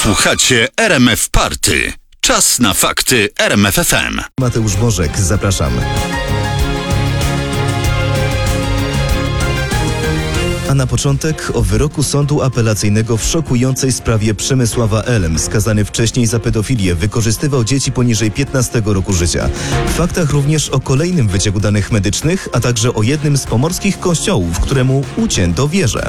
Słuchacie RMF Party. Czas na fakty RMF FM. Mateusz Bożek, zapraszam. A na początek o wyroku sądu apelacyjnego w szokującej sprawie Przemysława L. Skazany wcześniej za pedofilię, wykorzystywał dzieci poniżej 15 roku życia. W faktach również o kolejnym wycieku danych medycznych, a także o jednym z pomorskich kościołów, któremu ucięto wieżę.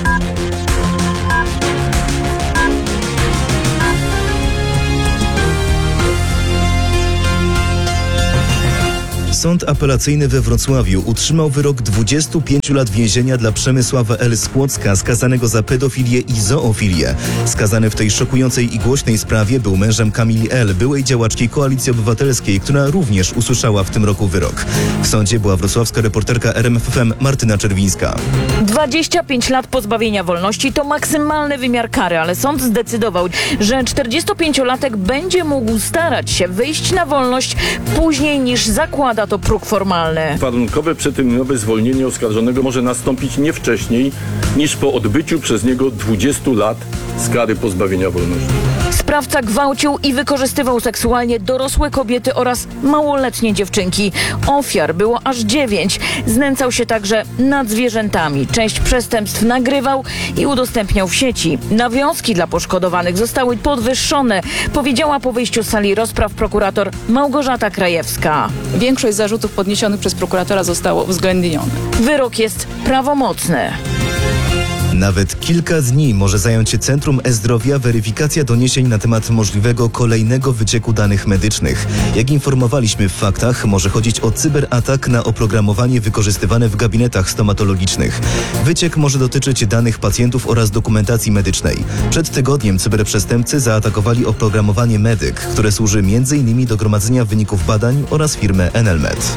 Sąd apelacyjny we Wrocławiu utrzymał wyrok 25 lat więzienia dla Przemysława L. z Płocka, skazanego za pedofilię i zoofilię. Skazany w tej szokującej i głośnej sprawie był mężem Kamili L., byłej działaczki Koalicji Obywatelskiej, która również usłyszała w tym roku wyrok. W sądzie była wrocławska reporterka RMF FM Martyna Czerwińska. 25 lat pozbawienia wolności to maksymalny wymiar kary, ale sąd zdecydował, że 45-latek będzie mógł starać się wyjść na wolność później niż zakłada to próg formalny. Warunkowe przedterminowe zwolnienie oskarżonego może nastąpić nie wcześniej niż po odbyciu przez niego 20 lat z kary pozbawienia wolności. Sprawca gwałcił i wykorzystywał seksualnie dorosłe kobiety oraz małoletnie dziewczynki. Ofiar było aż 9. Znęcał się także nad zwierzętami. Część przestępstw nagrywał i udostępniał w sieci. Nawiązki dla poszkodowanych zostały podwyższone, powiedziała po wyjściu z sali rozpraw prokurator Małgorzata Krajewska. Większość zarzutów podniesionych przez prokuratora zostało uwzględnione. Wyrok jest prawomocny. Nawet kilka dni może zająć się Centrum E-Zdrowia weryfikacja doniesień na temat możliwego kolejnego wycieku danych medycznych. Jak informowaliśmy w faktach, może chodzić o cyberatak na oprogramowanie wykorzystywane w gabinetach stomatologicznych. Wyciek może dotyczyć danych pacjentów oraz dokumentacji medycznej. Przed tygodniem cyberprzestępcy zaatakowali oprogramowanie Medyk, które służy m.in. do gromadzenia wyników badań oraz firmę Enelmed.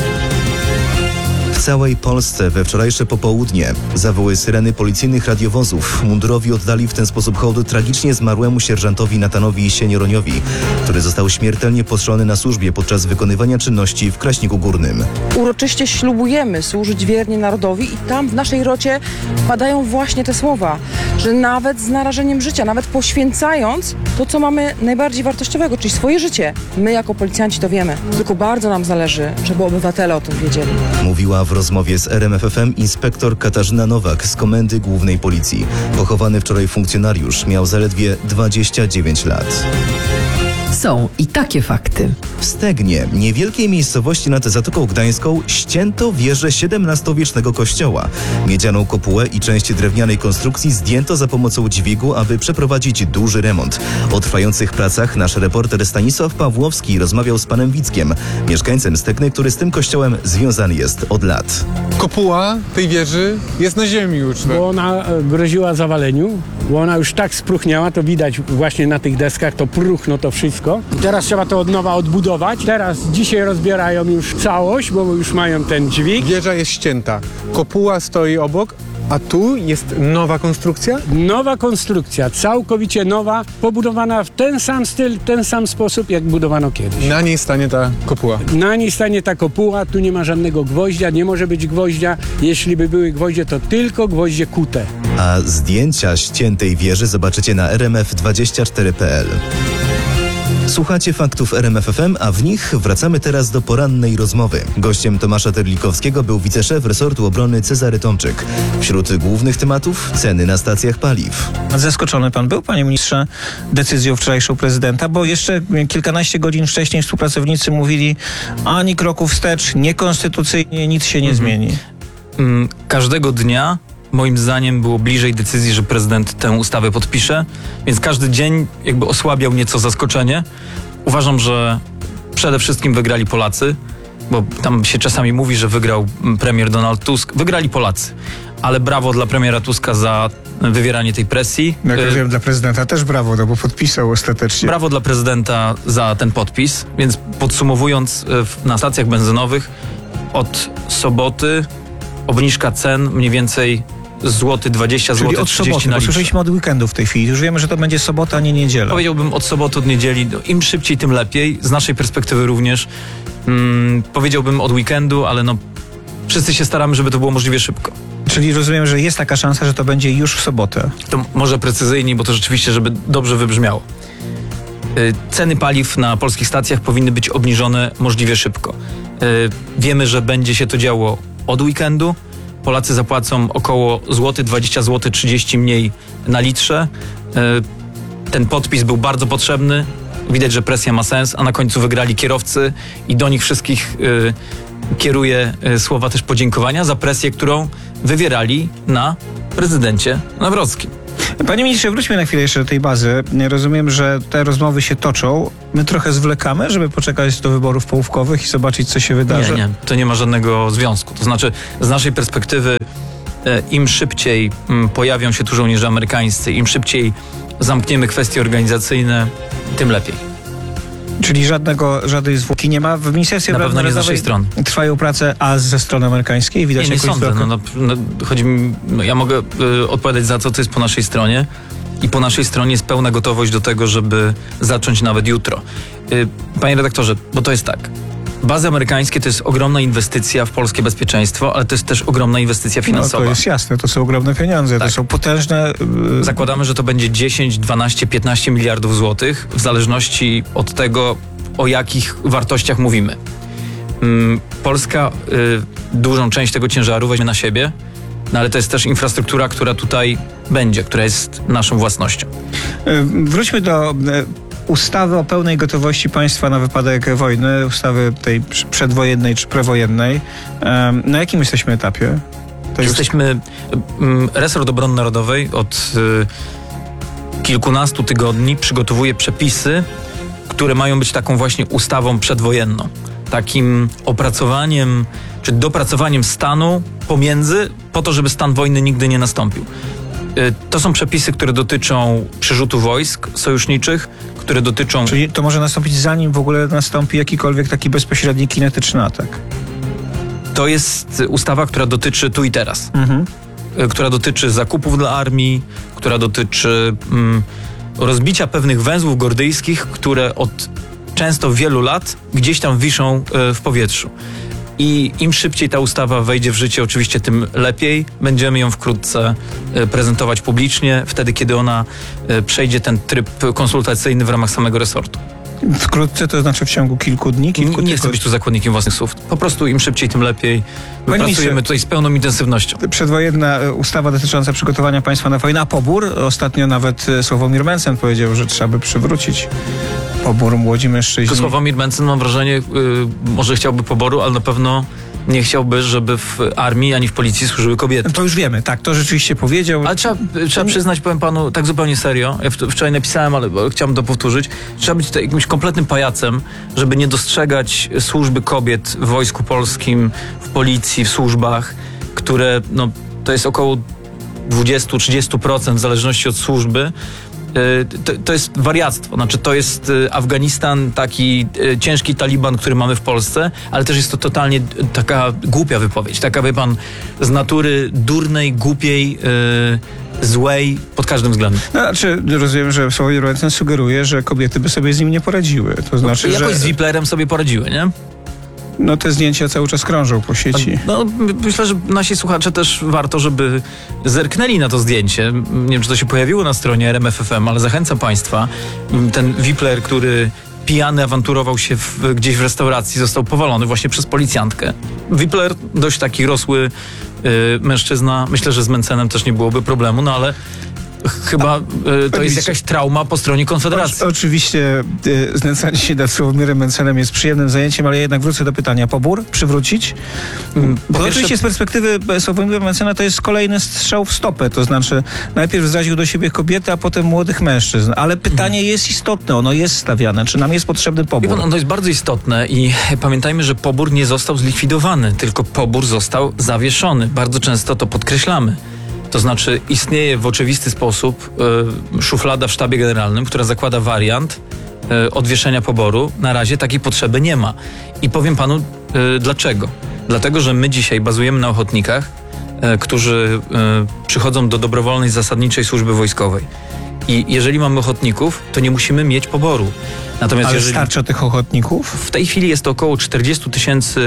W całej Polsce we wczorajsze popołudnie zawyły syreny policyjnych radiowozów. Mundurowi oddali w ten sposób hołd tragicznie zmarłemu sierżantowi Natanowi Sienieroniowi, który został śmiertelnie postrzelony na służbie podczas wykonywania czynności w Kraśniku Górnym. Uroczyście ślubujemy służyć wiernie narodowi i tam w naszej rocie padają właśnie te słowa, że nawet z narażeniem życia, nawet poświęcając to, co mamy najbardziej wartościowego, czyli swoje życie, my jako policjanci to wiemy. Tylko bardzo nam zależy, żeby obywatele o tym wiedzieli. Mówiła w rozmowie z RMF FM inspektor Katarzyna Nowak z Komendy Głównej Policji. Pochowany wczoraj funkcjonariusz miał zaledwie 29 lat. Są i takie fakty. W Stegnie, niewielkiej miejscowości nad Zatoką Gdańską, ścięto wieżę XVII-wiecznego kościoła. Miedzianą kopułę i część drewnianej konstrukcji zdjęto za pomocą dźwigu, aby przeprowadzić duży remont. O trwających pracach nasz reporter Stanisław Pawłowski rozmawiał z panem Wickiem, mieszkańcem Stegny, który z tym kościołem związany jest od lat. Kopuła tej wieży jest na ziemi już. Bo ona groziła zawaleniu, bo ona już tak spróchniała, to widać właśnie na tych deskach, to próchno to wszystko. Teraz trzeba to od nowa odbudować. Dzisiaj rozbierają już całość, bo już mają ten dźwig. Wieża jest ścięta, kopuła stoi obok, a tu jest nowa konstrukcja? Nowa konstrukcja, całkowicie nowa, pobudowana w ten sam styl, ten sam sposób, jak budowano kiedyś. Na niej stanie ta kopuła. Na niej stanie ta kopuła, tu nie ma żadnego gwoździa, nie może być gwoździa. Jeśli by były gwoździe, to tylko gwoździe kute. A zdjęcia ściętej wieży zobaczycie na rmf24.pl. Słuchacie faktów RMF FM, a w nich wracamy teraz do porannej rozmowy. Gościem Tomasza Terlikowskiego był wiceszef resortu obrony Cezary Tomczyk. Wśród głównych tematów ceny na stacjach paliw. Zaskoczony pan był, panie ministrze, decyzją wczorajszą prezydenta, bo jeszcze kilkanaście godzin wcześniej współpracownicy mówili ani kroku wstecz, niekonstytucyjnie, nic się nie zmieni. Każdego dnia moim zdaniem było bliżej decyzji, że prezydent tę ustawę podpisze, więc każdy dzień jakby osłabiał nieco zaskoczenie. Uważam, że przede wszystkim wygrali Polacy, bo tam się czasami mówi, że wygrał premier Donald Tusk. Wygrali Polacy, ale brawo dla premiera Tuska za wywieranie tej presji. Jak rozumiem, dla prezydenta też brawo, no bo podpisał ostatecznie. Brawo dla prezydenta za ten podpis, więc podsumowując, na stacjach benzynowych od soboty obniżka cen mniej więcej złoty 20 zł. Czyli od 30 soboty, na bo litr. słyszeliśmy od weekendu w tej chwili. Już wiemy, że to będzie sobota, a nie niedziela. Powiedziałbym od soboty, od niedzieli. No, im szybciej, tym lepiej. Z naszej perspektywy również. Powiedziałbym od weekendu, ale no wszyscy się staramy, żeby to było możliwie szybko. Czyli rozumiem, że jest taka szansa, że to będzie już w sobotę. To może precyzyjniej, bo to rzeczywiście, żeby dobrze wybrzmiało. Ceny paliw na polskich stacjach powinny być obniżone możliwie szybko. Wiemy, że będzie się to działo od weekendu. Polacy zapłacą około 20 zł 30 mniej na litrze. Ten podpis był bardzo potrzebny. Widać, że presja ma sens, a na końcu wygrali kierowcy i do nich wszystkich kieruję słowa też podziękowania za presję, którą wywierali na prezydencie Nawrockim. Panie ministrze, wróćmy na chwilę jeszcze do tej bazy. Rozumiem, że te rozmowy się toczą. My trochę zwlekamy, żeby poczekać do wyborów połówkowych i zobaczyć, co się wydarzy. Nie, to nie ma żadnego związku. To znaczy, z naszej perspektywy, im szybciej pojawią się tu żołnierze amerykańscy, im szybciej zamkniemy kwestie organizacyjne, tym lepiej. Czyli żadnej zwłoki nie ma. W Ministerstwie Na Obrony pewno nie z naszej Narodowej strony. Trwają prace, a ze strony amerykańskiej widać Nie jakąś sądzę. Chodzi mi, ja mogę odpowiadać za co jest po naszej stronie i po naszej stronie jest pełna gotowość do tego, żeby zacząć nawet jutro. Panie redaktorze, bo to jest tak. Bazy amerykańskie to jest ogromna inwestycja w polskie bezpieczeństwo, ale to jest też ogromna inwestycja finansowa. No to jest jasne, to są ogromne pieniądze, Tak. to są potężne... Zakładamy, że to będzie 10, 12, 15 miliardów złotych, w zależności od tego, o jakich wartościach mówimy. Polska dużą część tego ciężaru weźmie na siebie, no ale to jest też infrastruktura, która tutaj będzie, która jest naszą własnością. Wróćmy do ustawy o pełnej gotowości państwa na wypadek wojny, ustawy tej przedwojennej czy prewojennej. Na jakim jesteśmy etapie? Resort Obrony Narodowej od kilkunastu tygodni przygotowuje przepisy, które mają być taką właśnie ustawą przedwojenną. Takim opracowaniem, czy dopracowaniem stanu pomiędzy, po to, żeby stan wojny nigdy nie nastąpił. To są przepisy, które dotyczą przerzutu wojsk sojuszniczych, które dotyczą... Czyli to może nastąpić zanim w ogóle nastąpi jakikolwiek taki bezpośredni kinetyczny atak. To jest ustawa, która dotyczy tu i teraz. Która dotyczy zakupów dla armii, która dotyczy rozbicia pewnych węzłów gordyjskich, które od często wielu lat gdzieś tam wiszą w powietrzu. I im szybciej ta ustawa wejdzie w życie, oczywiście tym lepiej. Będziemy ją wkrótce prezentować publicznie, wtedy kiedy ona przejdzie ten tryb konsultacyjny w ramach samego resortu. Wkrótce, to znaczy w ciągu kilku dni? Nie chcę być tu zakładnikiem własnych słów. Po prostu im szybciej, tym lepiej. My pracujemy tutaj z pełną intensywnością. Przedwojenna ustawa dotycząca przygotowania państwa na wojnę, a pobór. Ostatnio nawet Sławomir Mencen powiedział, że trzeba by przywrócić pobór młodzi mężczyźni. Sławomir Mencen, mam wrażenie, może chciałby poboru, ale na pewno nie chciałby, żeby w armii ani w policji służyły kobiety. To już wiemy, tak, to rzeczywiście powiedział. Ale trzeba przyznać, powiem panu tak zupełnie serio, ja wczoraj napisałem, ale chciałbym to powtórzyć, trzeba być tutaj jakimś kompletnym pajacem, żeby nie dostrzegać służby kobiet w Wojsku Polskim, w policji, w służbach, które, to jest około 20-30% w zależności od służby. To jest wariactwo, znaczy to jest Afganistan, taki ciężki Taliban, który mamy w Polsce, ale też jest to totalnie taka głupia wypowiedź, taka, wie pan, z natury durnej, głupiej, złej pod każdym względem. Znaczy, rozumiem, że Sławomir Mencen sugeruje, że kobiety by sobie z nim nie poradziły. To znaczy, jakoś że... z Wiplerem sobie poradziły, nie? Te zdjęcia cały czas krążą po sieci. Myślę, że nasi słuchacze też warto, żeby zerknęli na to zdjęcie. Nie wiem, czy to się pojawiło na stronie RMF FM, ale zachęcam państwa. Ten Wipler, który pijany awanturował się gdzieś w restauracji, został powalony właśnie przez policjantkę. Wipler, dość taki rosły mężczyzna. Myślę, że z Mencenem też nie byłoby problemu, ale chyba to jest jakaś trauma po stronie Konfederacji. Oczywiście znęcanie się nad Sławomirem Mencenem jest przyjemnym zajęciem, ale ja jednak wrócę do pytania. Pobór? Przywrócić? Bo oczywiście z perspektywy Sławomira Mencena to jest kolejny strzał w stopę. To znaczy najpierw zraził do siebie kobiety, a potem młodych mężczyzn. Ale pytanie jest istotne. Ono jest stawiane. Czy nam jest potrzebny pobór? Ono jest bardzo istotne i pamiętajmy, że pobór nie został zlikwidowany, tylko pobór został zawieszony. Bardzo często to podkreślamy. To znaczy istnieje w oczywisty sposób szuflada w sztabie generalnym, która zakłada wariant odwieszenia poboru. Na razie takiej potrzeby nie ma. I powiem panu dlaczego. Dlatego, że my dzisiaj bazujemy na ochotnikach, którzy przychodzą do dobrowolnej zasadniczej służby wojskowej. I jeżeli mamy ochotników, to nie musimy mieć poboru. Natomiast Ale starcza tych ochotników? W tej chwili jest to około 40 000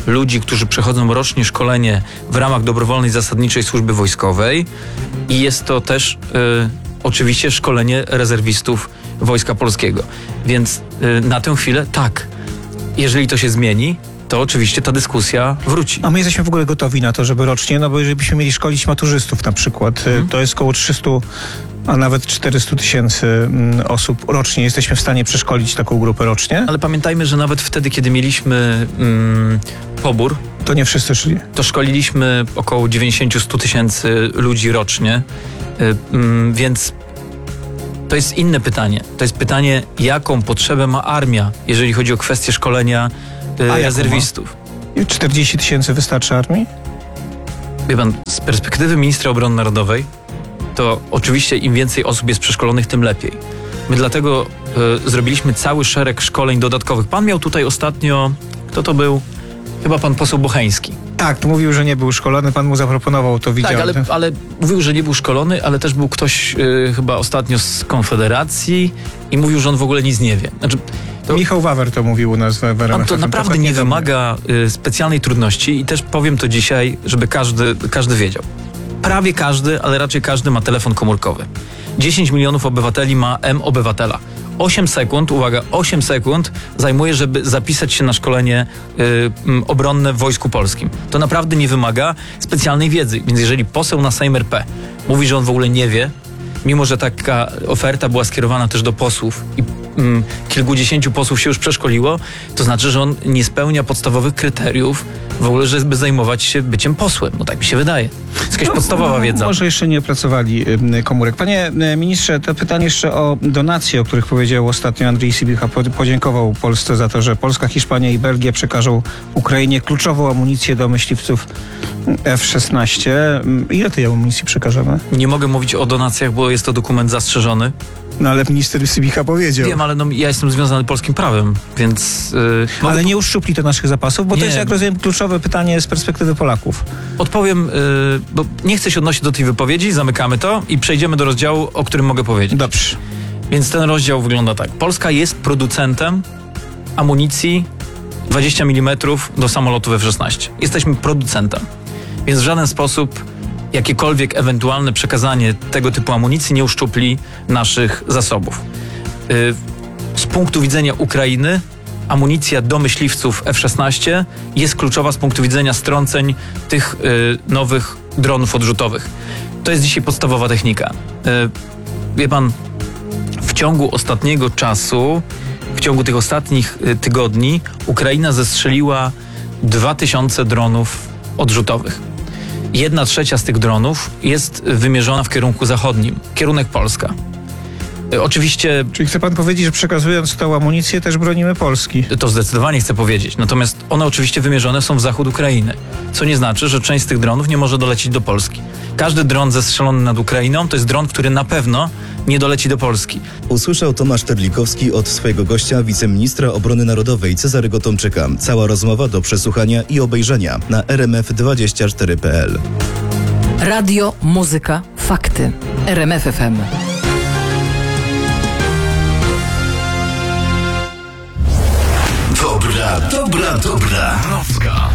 ludzi, którzy przechodzą rocznie szkolenie w ramach dobrowolnej zasadniczej służby wojskowej i jest to też oczywiście szkolenie rezerwistów Wojska Polskiego. Więc na tę chwilę tak, jeżeli to się zmieni, to oczywiście ta dyskusja wróci. A my jesteśmy w ogóle gotowi na to, żeby rocznie, no bo jeżeli byśmy mieli szkolić maturzystów na przykład, to jest około 300, a nawet 400 tysięcy osób rocznie. Jesteśmy w stanie przeszkolić taką grupę rocznie. Ale pamiętajmy, że nawet wtedy, kiedy mieliśmy pobór, to nie wszyscy szli. To szkoliliśmy około 90-100 tysięcy ludzi rocznie, więc to jest inne pytanie. To jest pytanie, jaką potrzebę ma armia, jeżeli chodzi o kwestię szkolenia rezerwistów. 40 tysięcy wystarczy armii? Wie pan, z perspektywy ministra obrony narodowej, to oczywiście im więcej osób jest przeszkolonych, tym lepiej. My dlatego zrobiliśmy cały szereg szkoleń dodatkowych. Pan miał tutaj ostatnio, kto to był? Chyba pan poseł Bocheński. Tak, to mówił, że nie był szkolony, pan mu zaproponował, to widziałem. Tak, ale mówił, że nie był szkolony, ale też był ktoś chyba ostatnio z Konfederacji i mówił, że on w ogóle nic nie wie. Znaczy, Michał Wawer to mówił u nas w RMF. To naprawdę nie wymaga specjalnej trudności i też powiem to dzisiaj, żeby każdy wiedział. Prawie każdy, ale raczej każdy ma telefon komórkowy. 10 milionów obywateli ma M-Obywatela. 8 sekund, uwaga, 8 sekund zajmuje, żeby zapisać się na szkolenie obronne w Wojsku Polskim. To naprawdę nie wymaga specjalnej wiedzy. Więc jeżeli poseł na Sejm RP mówi, że on w ogóle nie wie, mimo że taka oferta była skierowana też do posłów i kilkudziesięciu posłów się już przeszkoliło, to znaczy, że on nie spełnia podstawowych kryteriów w ogóle, żeby zajmować się byciem posłem. No tak mi się wydaje. To jest jakaś podstawowa wiedza. Może jeszcze nie opracowali komórek. Panie ministrze, to pytanie jeszcze o donacje, o których powiedział ostatnio Andrzej Sybicha. Podziękował Polsce za to, że Polska, Hiszpania i Belgia przekażą Ukrainie kluczową amunicję do myśliwców F-16. Ile tej amunicji przekażemy? Nie mogę mówić o donacjach, bo jest to dokument zastrzeżony. No ale minister Sybicha powiedział. Wiem, ale ja jestem związany polskim prawem, więc... ale nie uszczupli to naszych zapasów, bo to jest, jak rozumiem, kluczowe pytanie z perspektywy Polaków. Odpowiem, bo nie chcę się odnosić do tej wypowiedzi, zamykamy to i przejdziemy do rozdziału, o którym mogę powiedzieć. Dobrze. Więc ten rozdział wygląda tak. Polska jest producentem amunicji 20 mm do samolotów F-16. Jesteśmy producentem. Więc w żaden sposób jakiekolwiek ewentualne przekazanie tego typu amunicji nie uszczupli naszych zasobów. Z punktu widzenia Ukrainy amunicja do myśliwców F-16 jest kluczowa z punktu widzenia strąceń tych nowych dronów odrzutowych. To jest dzisiaj podstawowa technika. Wie pan, w ciągu ostatniego czasu, w ciągu tych ostatnich tygodni Ukraina zestrzeliła 2000 dronów odrzutowych. 1/3 z tych dronów jest wymierzona w kierunku zachodnim. Kierunek Polska. Oczywiście... Czyli chce pan powiedzieć, że przekazując tą amunicję też bronimy Polski? To zdecydowanie chcę powiedzieć. Natomiast one oczywiście wymierzone są w zachód Ukrainy. Co nie znaczy, że część z tych dronów nie może dolecieć do Polski. Każdy dron zestrzelony nad Ukrainą to jest dron, który na pewno nie doleci do Polski. Usłyszał Tomasz Terlikowski od swojego gościa, wiceministra obrony narodowej Cezarego Tomczyka. Cała rozmowa do przesłuchania i obejrzenia na rmf24.pl. Radio, muzyka, fakty. RMF FM. Dobra nocka.